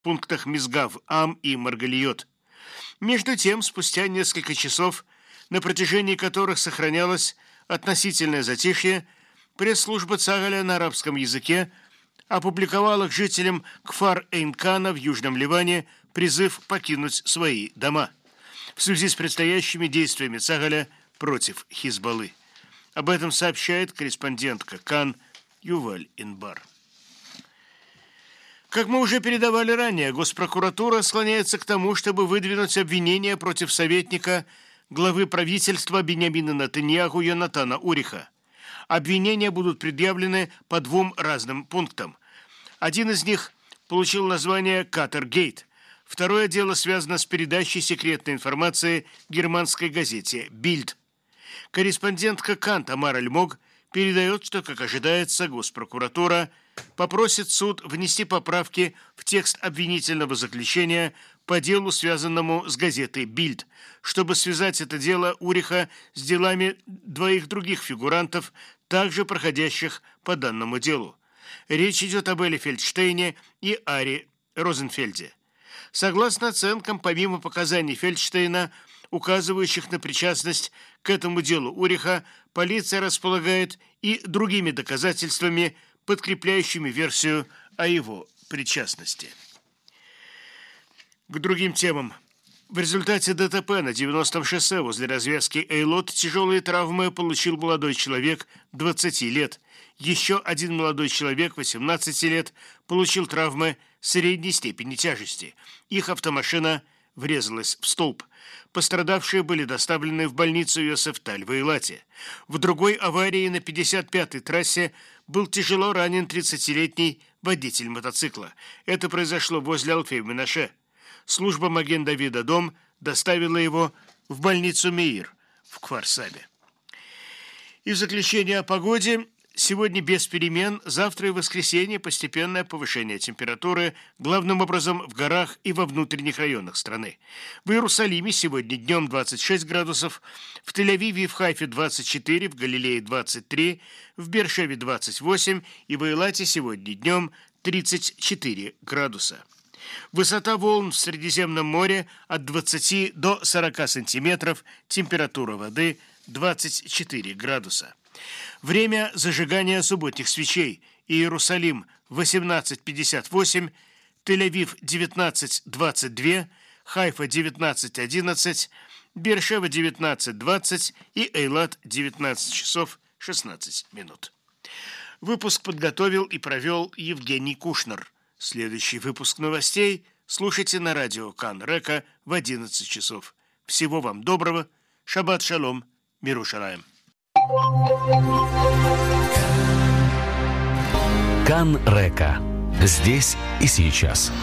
пунктах Мизгав, Ам и Маргалиот. Между тем, спустя несколько часов, на протяжении которых сохранялось относительное затишье, пресс-служба Цагаля на арабском языке опубликовала к жителям Кфар-Эйн-Кана в Южном Ливане призыв покинуть свои дома в связи с предстоящими действиями Цагаля против Хизбаллы. Об этом сообщает корреспондентка Кан Юваль Инбар. Как мы уже передавали ранее, Госпрокуратура склоняется к тому, чтобы выдвинуть обвинения против советника главы правительства Биньямина Нетаньяху Йонатана Уриха. Обвинения будут предъявлены по двум разным пунктам. Один из них получил название «Катергейт». Второе дело связано с передачей секретной информации германской газете «Бильд». Корреспондентка Кан Тамар Альмог передает, что, как ожидается, Госпрокуратура попросит суд внести поправки в текст обвинительного заключения по делу, связанному с газетой «Бильд», чтобы связать это дело Уриха с делами двоих других фигурантов, также проходящих по данному делу. Речь идет об Элли Фельдштейне и Ари Розенфельде. Согласно оценкам, помимо показаний Фельдштейна, указывающих на причастность к этому делу Уриха, полиция располагает и другими доказательствами, подкрепляющими версию о его причастности. К другим темам. В результате ДТП на 90-м шоссе возле развязки Эйлот тяжелые травмы получил молодой человек 20 лет. Еще один молодой человек 18 лет получил травмы средней степени тяжести. Их автомашина врезалась в столб. Пострадавшие были доставлены в больницу Йосефталь в Эйлате. В другой аварии на 55-й трассе был тяжело ранен 30-летний водитель мотоцикла. Это произошло возле Алфей-Менаше. Служба Маген-Давид-Адом доставила его в больницу Меир в Кфар-Сабе. И в заключение о погоде. Сегодня без перемен, завтра и в воскресенье постепенное повышение температуры, главным образом в горах и во внутренних районах страны. В Иерусалиме сегодня днем 26 градусов, в Тель-Авиве и в Хайфе 24, в Галилее 23, в Бершеве 28 и в Эйлате сегодня днем 34 градуса. Высота волн в Средиземном море от 20 до 40 сантиметров, температура воды 24 градуса. Время зажигания субботних свечей. Иерусалим 18:58, Тель-Авив 19:22, Хайфа 19:11, Бершева 19:20 и Эйлат 19 часов 16 минут. Выпуск подготовил и провел Евгений Кушнер. Следующий выпуск новостей слушайте на радио Кан Река в 11 часов. Всего вам доброго. Шаббат шалом. Мирушалаем. Кан Река. Здесь и сейчас.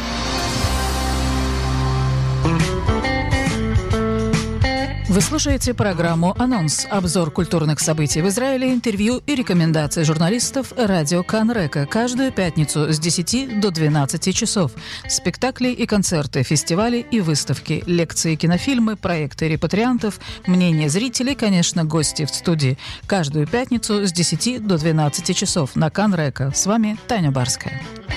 Вы слушаете программу «Анонс». Обзор культурных событий в Израиле, интервью и рекомендации журналистов радио Кан Река каждую пятницу с 10 до 12 часов. Спектакли и концерты, фестивали и выставки, лекции, кинофильмы, проекты репатриантов, мнения зрителей, конечно, гости в студии. Каждую пятницу с 10 до 12 часов на Кан Река. С вами Таня Барская.